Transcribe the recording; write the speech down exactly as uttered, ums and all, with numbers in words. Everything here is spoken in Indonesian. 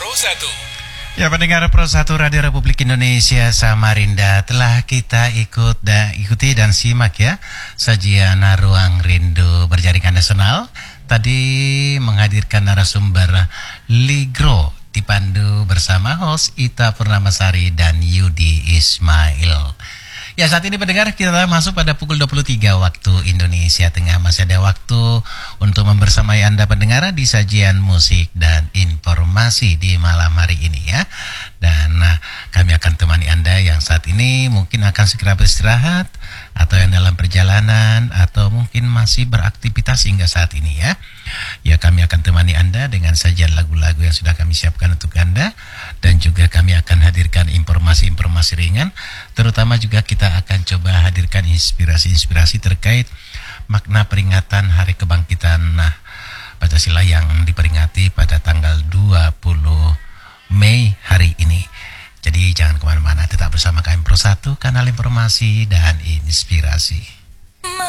Pro satu. Ya, pendengar Pro satu Radio Republik Indonesia Samarinda, telah kita ikut dan ikuti dan simak ya sajian Ruang Rindu Berjaringan Nasional. Tadi menghadirkan narasumber Ligro, dipandu bersama host Ita Purnamasari dan Yudi Ismail. Ya, saat ini pendengar kita masuk pada pukul dua puluh tiga waktu Indonesia Tengah. Masih ada waktu untuk membersamai Anda pendengar di sajian musik dan informasi di malam hari ini ya. Dan nah, kami akan temani Anda yang saat ini mungkin akan segera beristirahat, atau yang dalam perjalanan, atau mungkin masih beraktivitas hingga saat ini ya. Ya, kami akan temani Anda dengan sajian lagu-lagu yang sudah kami siapkan untuk Anda. Dan juga kami akan hadirkan informasi-informasi ringan. Terutama juga kita akan coba hadirkan inspirasi-inspirasi terkait makna peringatan Hari Kebangkitan nah, Pancasila yang diperingati pada tanggal dua puluh Mei hari ini. Jadi jangan kemana-mana, tetap bersama kami Pro satu, kanal informasi dan inspirasi.